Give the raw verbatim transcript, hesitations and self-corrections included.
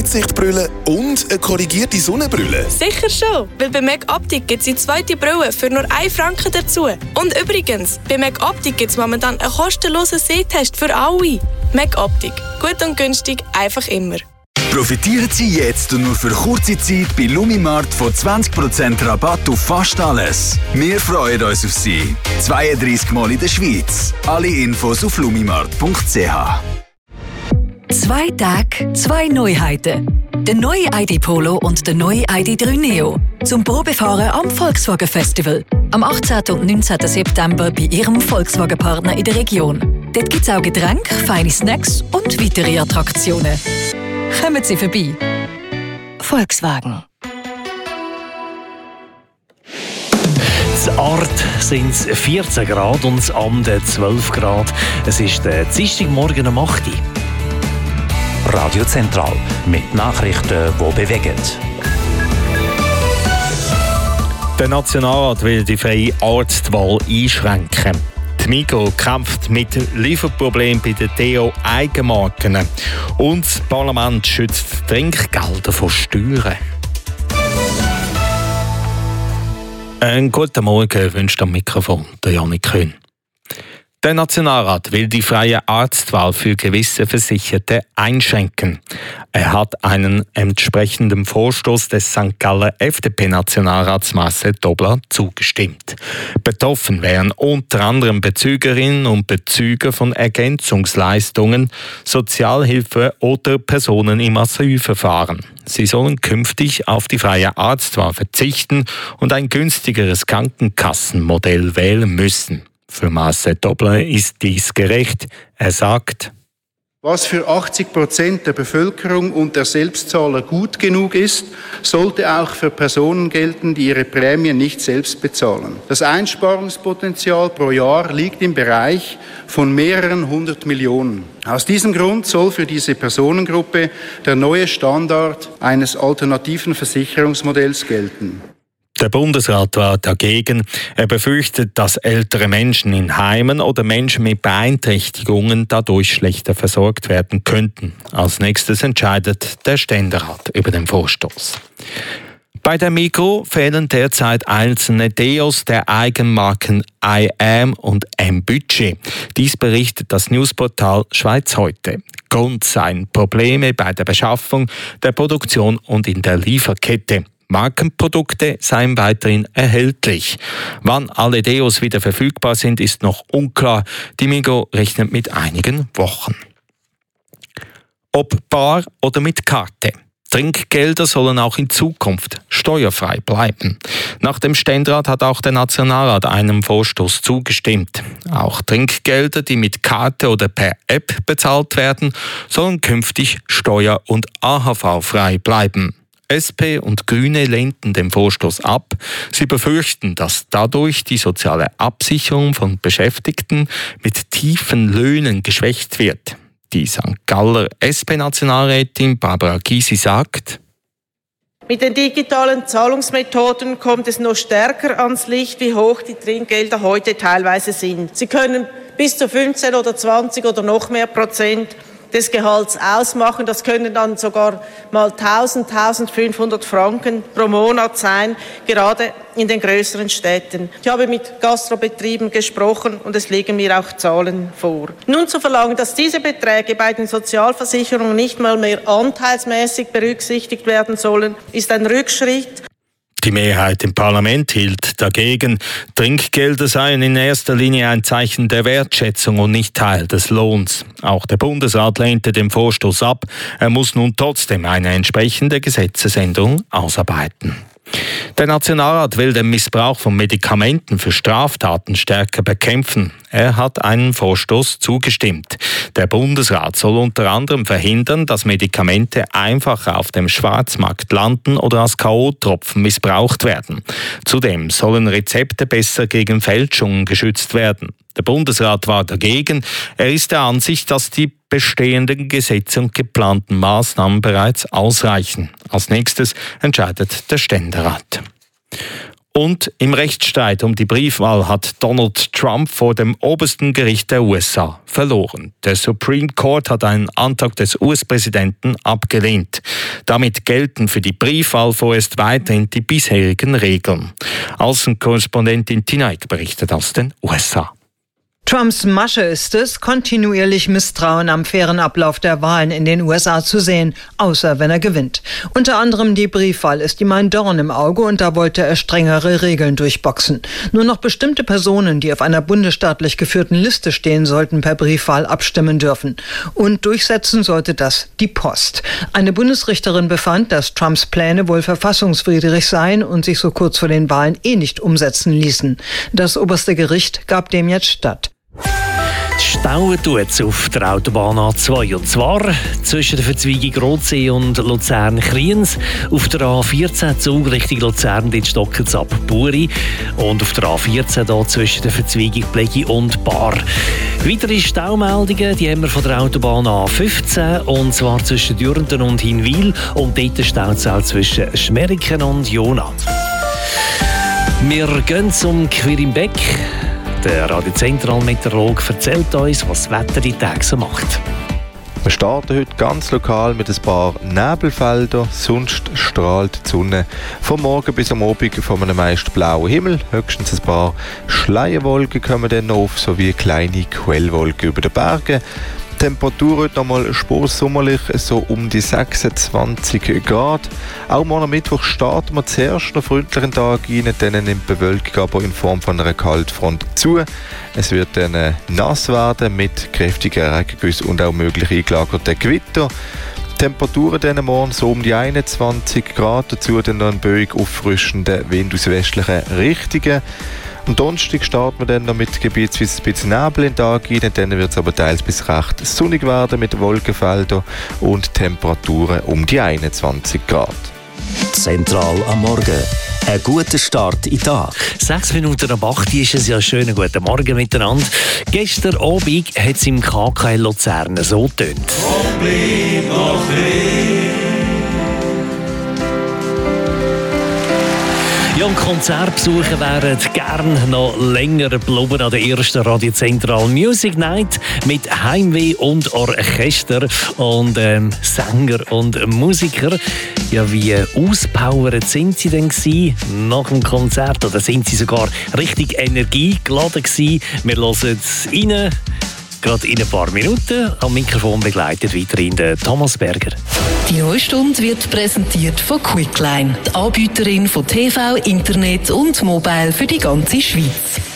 Kurzsichtbrille und eine korrigierte Sonnenbrille? Sicher schon, weil bei Meg Optik gibt es die zweite Brille für nur einen Franken dazu. Und übrigens, bei Meg Optik gibt es momentan einen kostenlosen Sehtest für alle. Meg Optik. Gut und günstig, einfach immer. Profitieren Sie jetzt und nur für kurze Zeit bei Lumimart von zwanzig Prozent Rabatt auf fast alles. Wir freuen uns auf Sie. zweiunddreissig Mal in der Schweiz. Alle Infos auf lumimart punkt c h. Zwei Tage, zwei Neuheiten. Der neue I D Polo und der neue I D drei Neo. Zum Probefahren am Volkswagen Festival. Am achtzehnten und neunzehnten September bei Ihrem Volkswagen-Partner in der Region. Dort gibt es auch Getränke, feine Snacks und weitere Attraktionen. Kommen Sie vorbei. Volkswagen. In Art sind es vierzehn Grad und in Amden zwölf Grad. Es ist der Dienstagmorgen um acht Uhr. Radio Zentral mit Nachrichten, die bewegen. Der Nationalrat will die freie Arztwahl einschränken. Die Migros kämpft mit Lieferproblemen bei den Deo-Eigenmarken. Und das Parlament schützt Trinkgelder vor Steuern. Einen guten Morgen wünscht am Mikrofon der Janik Köhn. Der Nationalrat will die freie Arztwahl für gewisse Versicherte einschränken. Er hat einen entsprechenden Vorstoß des Sankt Galler F D P-Nationalrats Marcel Dobler zugestimmt. Betroffen wären unter anderem Bezügerinnen und Bezüger von Ergänzungsleistungen, Sozialhilfe oder Personen im Asylverfahren. Sie sollen künftig auf die freie Arztwahl verzichten und ein günstigeres Krankenkassenmodell wählen müssen. Für Marcel Dobler ist dies gerecht. Er sagt: Was für achtzig Prozent der Bevölkerung und der Selbstzahler gut genug ist, sollte auch für Personen gelten, die ihre Prämien nicht selbst bezahlen. Das Einsparungspotenzial pro Jahr liegt im Bereich von mehreren hundert Millionen. Aus diesem Grund soll für diese Personengruppe der neue Standard eines alternativen Versicherungsmodells gelten. Der Bundesrat war dagegen. Er befürchtet, dass ältere Menschen in Heimen oder Menschen mit Beeinträchtigungen dadurch schlechter versorgt werden könnten. Als nächstes entscheidet der Ständerat über den Vorstoß. Bei der Migros fehlen derzeit einzelne Deos der Eigenmarken I Am und M-Budget. Dies berichtet das Newsportal Schweiz heute. Grund seien Probleme bei der Beschaffung, der Produktion und in der Lieferkette. Markenprodukte seien weiterhin erhältlich. Wann alle Deos wieder verfügbar sind, ist noch unklar. Die Migros rechnet mit einigen Wochen. Ob bar oder mit Karte. Trinkgelder sollen auch in Zukunft steuerfrei bleiben. Nach dem Ständerat hat auch der Nationalrat einem Vorstoß zugestimmt. Auch Trinkgelder, die mit Karte oder per App bezahlt werden, sollen künftig steuer- und A H V-frei bleiben. S P und Grüne lehnten den Vorstoß ab. Sie befürchten, dass dadurch die soziale Absicherung von Beschäftigten mit tiefen Löhnen geschwächt wird. Die Sankt Galler S P-Nationalrätin Barbara Gysi sagt: Mit den digitalen Zahlungsmethoden kommt es noch stärker ans Licht, wie hoch die Trinkgelder heute teilweise sind. Sie können bis zu fünfzehn oder zwanzig oder noch mehr Prozent des Gehalts ausmachen. Das können dann sogar mal tausend, tausendfünfhundert Franken pro Monat sein, gerade in den größeren Städten. Ich habe mit Gastrobetrieben gesprochen und es liegen mir auch Zahlen vor. Nun zu verlangen, dass diese Beträge bei den Sozialversicherungen nicht mal mehr anteilsmäßig berücksichtigt werden sollen, ist ein Rückschritt. Die Mehrheit im Parlament hielt dagegen. Trinkgelder seien in erster Linie ein Zeichen der Wertschätzung und nicht Teil des Lohns. Auch der Bundesrat lehnte den Vorstoß ab. Er muss nun trotzdem eine entsprechende Gesetzesänderung ausarbeiten. Der Nationalrat will den Missbrauch von Medikamenten für Straftaten stärker bekämpfen. Er hat einen Vorstoß zugestimmt. Der Bundesrat soll unter anderem verhindern, dass Medikamente einfacher auf dem Schwarzmarkt landen oder als K O-Tropfen missbraucht werden. Zudem sollen Rezepte besser gegen Fälschungen geschützt werden. Der Bundesrat war dagegen. Er ist der Ansicht, dass die bestehenden Gesetze und geplanten Maßnahmen bereits ausreichen. Als nächstes entscheidet der Ständerat. Und im Rechtsstreit um die Briefwahl hat Donald Trump vor dem obersten Gericht der U S A verloren. Der Supreme Court hat einen Antrag des U S-Präsidenten abgelehnt. Damit gelten für die Briefwahl vorerst weiterhin die bisherigen Regeln. Außenkorrespondentin Tinaik berichtet aus den U S A. Trumps Masche ist es, kontinuierlich Misstrauen am fairen Ablauf der Wahlen in den U S A zu sehen, außer wenn er gewinnt. Unter anderem die Briefwahl ist ihm ein Dorn im Auge und da wollte er strengere Regeln durchboxen. Nur noch bestimmte Personen, die auf einer bundesstaatlich geführten Liste stehen, sollten per Briefwahl abstimmen dürfen. Und durchsetzen sollte das die Post. Eine Bundesrichterin befand, dass Trumps Pläne wohl verfassungswidrig seien und sich so kurz vor den Wahlen eh nicht umsetzen ließen. Das oberste Gericht gab dem jetzt statt. Stauen tut es auf der Autobahn A zwei, und zwar zwischen der Verzweigung Rotsee und Luzern-Kriens. Auf der A vierzehn Zug Richtung Luzern, dort stockelt es ab Buri. Und auf der A vierzehn da zwischen der Verzweigung Plegi und Bar. Weitere Staumeldungen, die haben wir von der Autobahn A fünfzehn, und zwar zwischen Dürnten und Hinwil. Und dort staut es auch zwischen Schmeriken und Jona. Wir gehen zum Quirimbeck. Der Radio-Zentral-Meteorologe erzählt uns, was das Wetter die Tage so macht. Wir starten heute ganz lokal mit ein paar Nebelfeldern, sonst strahlt die Sonne vom Morgen bis am Abend von einem meist blauen Himmel. Höchstens ein paar Schleierwolken kommen dann auf, sowie kleine Quellwolken über den Bergen. Die Temperatur heute nochmal spursommerlich, so um die sechsundzwanzig Grad. Auch morgen am Mittwoch starten wir zuerst noch freundlichen Tag rein, dann nimmt die Bewölkung aber in Form von einer Kaltfront zu. Es wird dann nass werden mit kräftigen Regengüssen und auch möglich eingelagerten Gewitter. Temperaturen dann morgen so um die einundzwanzig Grad, dazu dann noch ein böig auffrischender Wind aus westlichen Richtungen. Am Donnerstag starten wir dann noch mit gebietsweise ein bisschen Nebel in den Tag rein, dann wird es aber teils bis recht sonnig werden mit Wolkenfeldern und Temperaturen um die einundzwanzig Grad. Zentral am Morgen. Ein guter Start in den Tag. Sechs Minuten ab acht ist es ja schönen guten Morgen miteinander. Gestern Abend hat es im K K L Luzern so getönt. Ja, und Konzertbesucher wären gerne noch länger geblieben an der ersten Radio Zentral Music Night mit Heimweh und Orchester und ähm, Sänger und Musiker. Ja, wie auspowert sind sie denn gewesen nach dem Konzert? Oder sind sie sogar richtig energiegeladen gewesen? Wir hören es rein. Gerade in ein paar Minuten. Am Mikrofon begleitet weiterhin der Thomas Berger. Die neue Stunde wird präsentiert von Quickline, die Anbieterin von T V, Internet und Mobile für die ganze Schweiz.